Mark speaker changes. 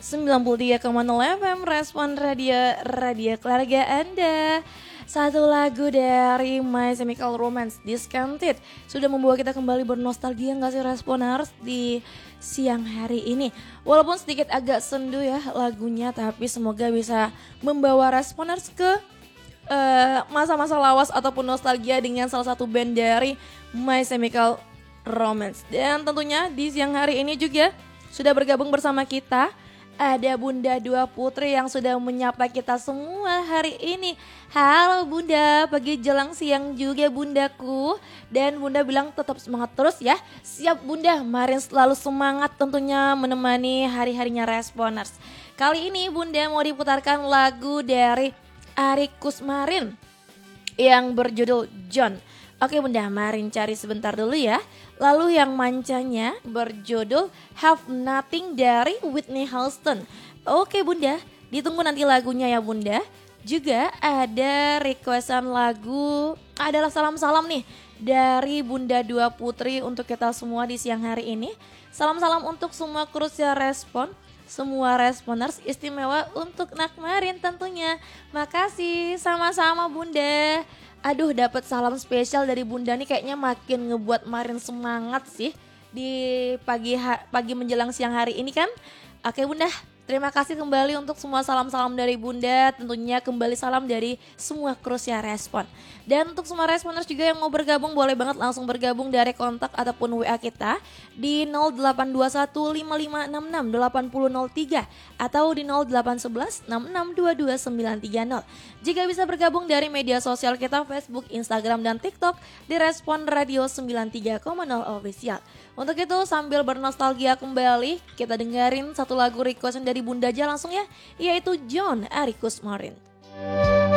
Speaker 1: 93,0 FM Respon Radio keluarga Anda. Satu lagu dari My Chemical Romance, Discounted, sudah membawa kita kembali bernostalgia nggak sih Responers di siang hari ini. Walaupun sedikit agak sendu ya lagunya, tapi semoga bisa membawa Responers ke masa-masa lawas ataupun nostalgia dengan salah satu band dari My Chemical Romance. Dan tentunya di siang hari ini juga sudah bergabung bersama kita ada Bunda Dua Putri yang sudah menyapa kita semua hari ini. Halo Bunda, pagi jelang siang juga Bundaku. Dan Bunda bilang tetap semangat terus ya. Siap Bunda, Marin selalu semangat tentunya menemani hari-harinya Responers. Kali ini Bunda mau diputarkan lagu dari Arie Koesmarin yang berjudul John. Oke Bunda, Marin cari sebentar dulu ya. Lalu yang mancanya berjudul Have Nothing dari Whitney Houston. Oke Bunda, ditunggu nanti lagunya ya Bunda. Juga ada requestan lagu, adalah salam-salam nih dari Bunda Dua Putri untuk kita semua di siang hari ini. Salam-salam untuk semua Krusial Respon, semua Responers, istimewa untuk Nak Marin tentunya. Makasih, sama-sama Bunda. Aduh, dapat salam spesial dari Bunda nih, kayaknya makin ngebuat Marin semangat sih di pagi menjelang siang hari ini kan. Oke Bunda, terima kasih kembali untuk semua salam-salam dari Bunda. Tentunya kembali salam dari semua Krusial Respon. Dan untuk semua Responers juga yang mau bergabung, boleh banget langsung bergabung dari kontak ataupun WA kita di 082155668003 atau di 081166222930. Jika bisa bergabung dari media sosial kita Facebook, Instagram, dan TikTok di Respon Radio 93,0 Official. Untuk itu sambil bernostalgia kembali, kita dengerin satu lagu requestan dari Bunda aja langsung ya, yaitu John Arie Koesmarin.